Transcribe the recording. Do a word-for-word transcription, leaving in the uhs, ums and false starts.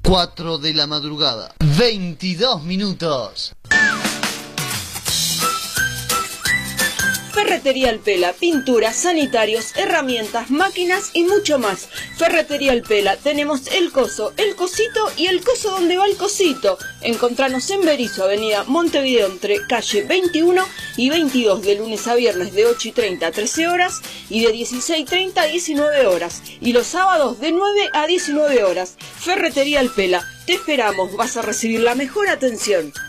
cuatro de la madrugada, veintidós minutos. Ferretería El Pela, pinturas, sanitarios, herramientas, máquinas y mucho más. Ferretería El Pela, tenemos el coso, el cosito y el coso donde va el cosito. Encontranos en Berisso, avenida Montevideo, entre calle veintiuno y veintidós, de lunes a viernes de ocho y treinta a trece horas y de dieciséis y treinta a diecinueve horas. Y los sábados de nueve a diecinueve horas. Ferretería El Pela, te esperamos, vas a recibir la mejor atención.